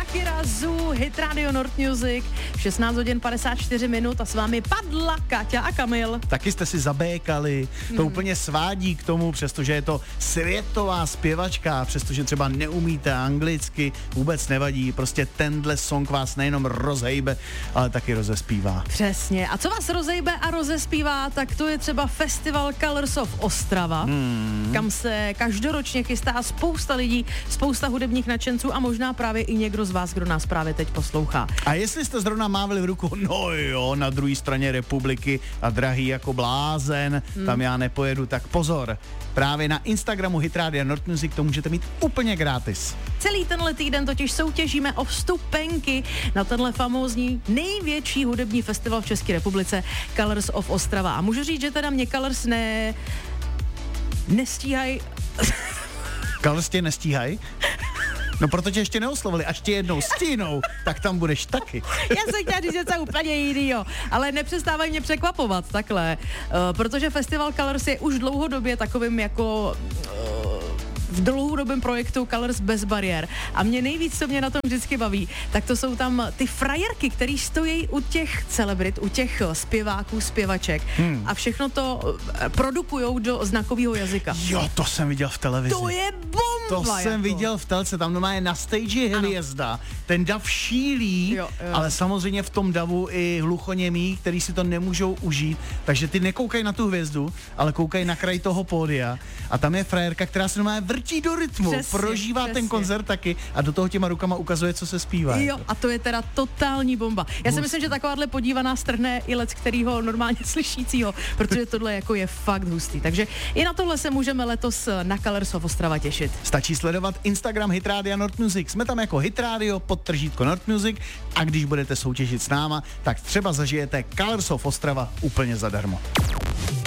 Shakira, Zoo, Hit Radio Nord Music, 16 hodin 54 minut a s vámi Padla, Káťa a Kamil. Taky jste si zabékali, to úplně svádí k tomu, přestože je to světová zpěvačka, přestože třeba neumíte anglicky, vůbec nevadí, prostě tenhle song vás nejenom rozhejbe, ale taky rozespívá. Přesně. A co vás rozejbe a rozespívá, tak to je třeba festival Colors of Ostrava, kam se každoročně chystá spousta lidí, spousta hudebních nadšenců a možná právě i někdo z vás, kdo nás právě teď poslouchá. A jestli jste zrovna mávli v ruku, no jo, na druhé straně republiky a drahý jako blázen, tam já nepojedu, tak pozor, právě na Instagramu Hit Radio Nord Music to můžete mít úplně gratis. Celý tenhle týden totiž soutěžíme o vstupenky na tenhle famózní největší hudební festival v České republice Colors of Ostrava. A můžu říct, že teda mě Colors nestíhají. Colors tě nestíhají? No proto tě ještě neoslovili, až tě jednou stínou, tak tam budeš taky. Já jsem chtěla říct něco úplně jinýho, ale nepřestávají mě překvapovat takhle, protože festival Colors je už dlouhodobě takovým jako v dlouhodobém projektu Colors bez bariér. A mě nejvíc, co mě na tom vždycky baví, tak to jsou tam ty frajerky, který stojí u těch celebrit, u těch zpěváků, zpěvaček a všechno to produkujou do znakového jazyka. Jo, to jsem viděl v televizi. To je bomba! To jsem viděl v telce, tam normálně na stage hvězda, ten dav šílí, jo. Ale samozřejmě v tom davu i hluchoněmí, který si to nemůžou užít, takže ty nekoukají na tu hvězdu, ale koukají na kraj toho pódia a tam je frajerka, která se normálně vrtí do rytmu, prožívá ten koncert taky a do toho těma rukama ukazuje, co se zpívá. Jo, a to je teda totální bomba. Já si myslím, že takováhle podívaná strhne i lec, kterýho normálně slyšícího, protože tohle jako je fakt hustý. Takže i na tohle se můžeme letos na Colors of Ostrava těšit. Stačí sledovat Instagram Hit Radio Nord Music. Jsme tam jako Hit Radio _ Nord Music a když budete soutěžit s náma, tak třeba zažijete Colors of Ostrava úplně zadarmo.